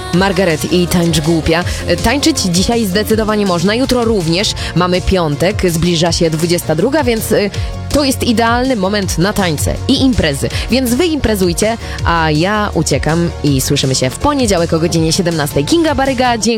Margaret i Tańcz Głupia. Tańczyć dzisiaj zdecydowanie można, jutro również. Mamy piątek, zbliża się 22, więc to jest idealny moment na tańce i imprezy. Więc wy imprezujcie, a ja uciekam i słyszymy się w poniedziałek o godzinie 17. Kinga Baryga, dziękuję.